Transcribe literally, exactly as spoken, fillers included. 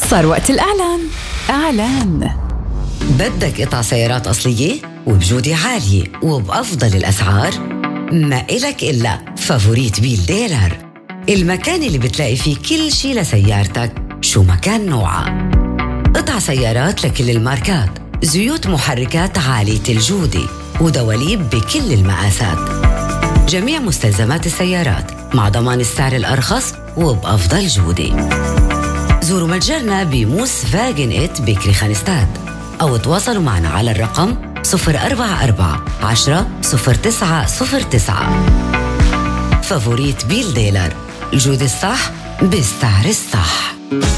صار وقت الإعلان. إعلان. بدك قطع سيارات أصلية وبجودة عالية وبأفضل الأسعار؟ ما إلك إلا فافوريت بيل ديلر، المكان اللي بتلاقي فيه كل شي لسيارتك شو ما كان نوعها. قطع سيارات لكل الماركات، زيوت محركات عالية الجودة ودواليب بكل المقاسات، جميع مستلزمات السيارات مع ضمان السعر الأرخص وبأفضل جودة. زوروا متجرنا بموس فاجن إت بكري خانستاد أو تواصلوا معنا على الرقم صفر أربعة أربعة عشرة صفر تسعة صفر تسعة. فافوريت بيل ديلر، الجودة الصح بالسعر الصح.